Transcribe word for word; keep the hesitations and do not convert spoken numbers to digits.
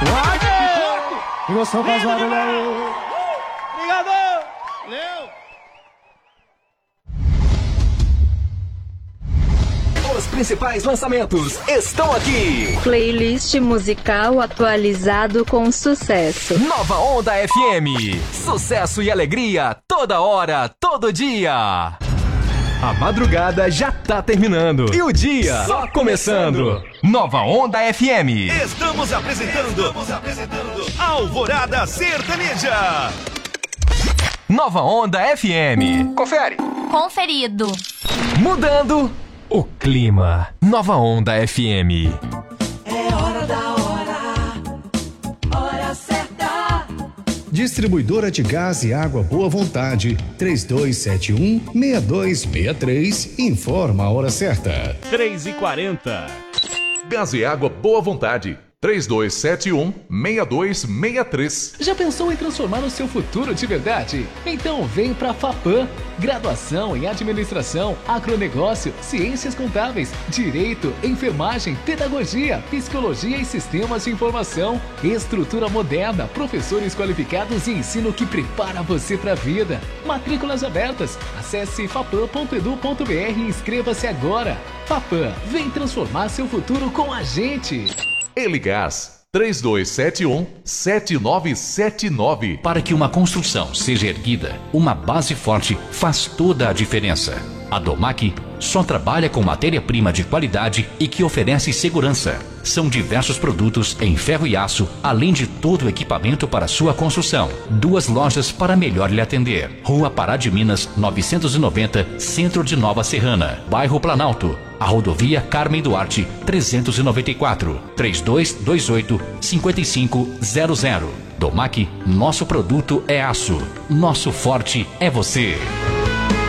E você faz barulho aí. Obrigado! Valeu! Os principais lançamentos estão aqui. Playlist musical atualizado com sucesso. Nova Onda F M. Sucesso e alegria toda hora, todo dia. A madrugada já tá terminando e o dia só começando. Nova Onda F M. Estamos apresentando, Estamos apresentando Alvorada Sertaneja. Nova Onda F M. Confere. Conferido. Mudando o clima. Nova Onda F M. É hora da hora, hora certa. Distribuidora de Gás e Água Boa Vontade, três dois sete um, seis dois seis três, informa a hora certa. três e quarenta. Gás e Água Boa Vontade, três dois sete um, seis dois seis três. Já pensou em transformar o seu futuro de verdade? Então vem para FAPAM. Graduação em Administração, Agronegócio, Ciências Contábeis, Direito, Enfermagem, Pedagogia, Psicologia e Sistemas de Informação. Estrutura moderna, professores qualificados e ensino que prepara você para a vida. Matrículas abertas. Acesse fapam ponto edu ponto br e inscreva-se agora. FAPAM, vem transformar seu futuro com a gente. Eligás, três dois sete um, sete nove sete nove. Para que uma construção seja erguida, uma base forte faz toda a diferença. A Domac só trabalha com matéria-prima de qualidade e que oferece segurança. São diversos produtos em ferro e aço, além de todo o equipamento para sua construção. Duas lojas para melhor lhe atender. Rua Pará de Minas, novecentos e noventa, Centro de Nova Serrana, Bairro Planalto. A rodovia Carmen Duarte, trezentos e noventa e quatro, três dois dois oito, cinco cinco zero zero. Domac, nosso produto é aço. Nosso forte é você.